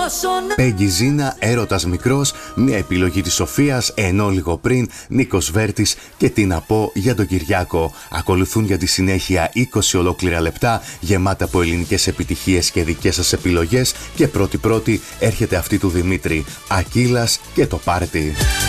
Πέγγι Ζίνα, έρωτας μικρός, μια επιλογή της Σοφίας, ενώ λίγο πριν Νίκος Βέρτης και τι να πω για τον Κυριάκο. Ακολουθούν για τη συνέχεια 20 ολόκληρα λεπτά γεμάτα από ελληνικές επιτυχίες και δικές σας επιλογές και πρώτη έρχεται αυτή του Δημήτρη, Ακύλας και το πάρτι.